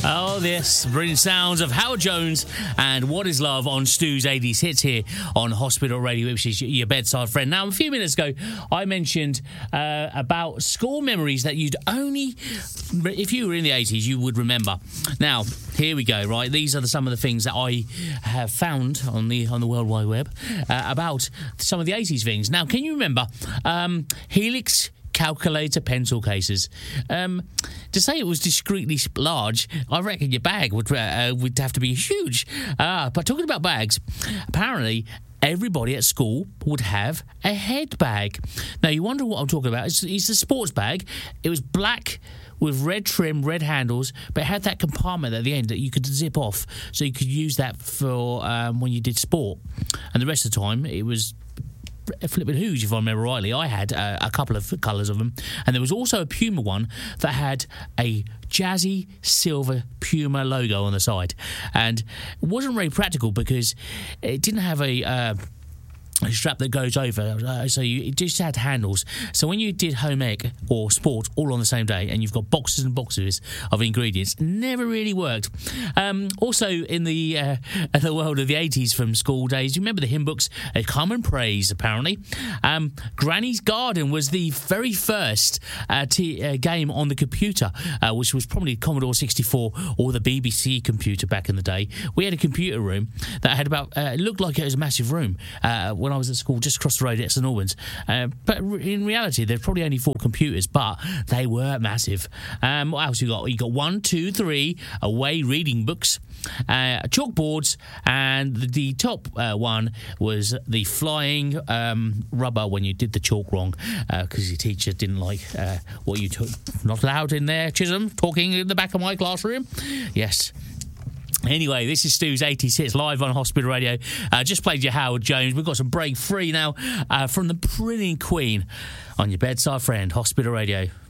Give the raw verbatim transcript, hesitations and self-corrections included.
Oh, this brilliant sounds of Howard Jones and What Is Love on Stu's eighties hits here on Hospital Radio, which is your bedside friend. Now, a few minutes ago, I mentioned uh, about school memories that you'd only, if you were in the eighties, you would remember. Now, here we go, right? These are the, some of the things that I have found on the on the World Wide Web uh, about some of the eighties things. Now, can you remember um, Helix calculator pencil cases? Um, to say it was discreetly large, I reckon your bag would uh, would have to be huge. Uh, but talking about bags, apparently everybody at school would have a head bag. Now, you wonder what I'm talking about. It's, it's a sports bag. It was black with red trim, red handles, but it had that compartment at the end that you could zip off, so you could use that for um, when you did sport. And the rest of the time, it was flipping huge, if I remember rightly. I had uh, a couple of colours of them, and there was also a Puma one that had a jazzy silver Puma logo on the side, and it wasn't very practical because it didn't have a uh, a strap that goes over, uh, so you, it just had handles. So when you did home ec or sport all on the same day, and you've got boxes and boxes of ingredients, never really worked. Um, also, in the uh, in the world of the eighties from school days, do you remember the hymn books? Uh, Common Praise, apparently. Um, Granny's Garden was the very first uh, t- uh, game on the computer, uh, which was probably Commodore sixty-four or the B B C computer back in the day. We had a computer room that had about, uh, it looked like it was a massive room uh, when I was at school, just across the road at St Albans. Uh, but in reality, there's probably only four computers, but they were massive. Um, what else you got? You got one, two, three away reading books, uh, chalkboards, and the, the top uh, one was the flying um, rubber when you did the chalk wrong, because uh, your teacher didn't like uh, what you took. Not allowed in there, Chisholm, talking in the back of my classroom. Yes. Anyway, this is Stu's eighties hits live on Hospital Radio. Uh, just played your Howard Jones. We've got some break free now uh, from the brilliant Queen on your bedside friend, Hospital Radio.